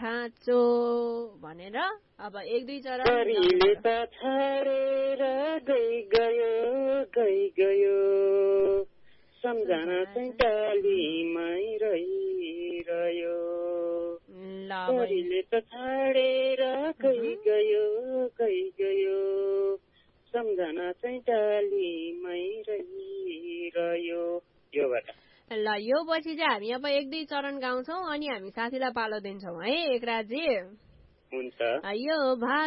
खाँचो भनेर अब 1-2 चरण परीले त छाडेर गयो सम्झना चाहिँ टालीमै रहिरह्यो परीले त छाडेर गयो सम्झना चाहिँ टालीमै रहिरह्यो योबाट। ल यो पछि चाहिँ हामी अब 1-2 चरण गाउँछौँ अनि हामी साथीलाई पालो दिन्छौँ है एकराजी। हुन्छ। यो